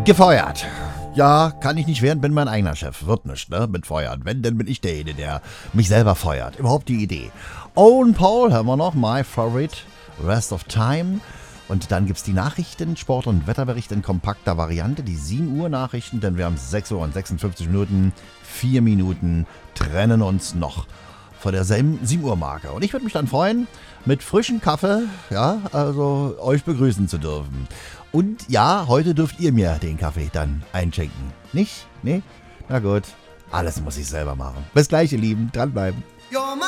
Gefeuert. Ja, kann ich nicht werden, bin mein eigener Chef. Wird nicht, ne? Mit Feuern. Wenn, dann bin ich derjenige, der mich selber feuert. Überhaupt die Idee. Owen Paul haben wir noch. My Favorite. Rest of Time. Und dann gibt's die Nachrichten, Sport- und Wetterbericht in kompakter Variante. Die 7 Uhr Nachrichten, denn wir haben 6 Uhr und 56 Minuten. 4 Minuten trennen uns noch vor der 7 Uhr Marke. Und ich würde mich dann freuen, mit frischem Kaffee, ja, also euch begrüßen zu dürfen. Und ja, heute dürft ihr mir den Kaffee dann einschenken. Nicht? Nee? Na gut. Alles muss ich selber machen. Bis gleich, ihr Lieben. Dranbleiben.